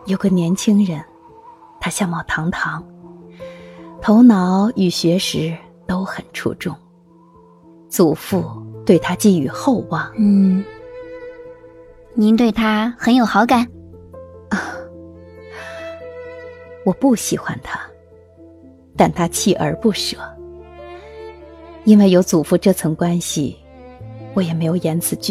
有个年轻人，他相貌堂堂，头脑与学识都很出众，祖父对他寄予厚望。 您对他很有好感？ 我不喜欢他，但他锲而不舍。因为有祖父这层关系，我也没有言辞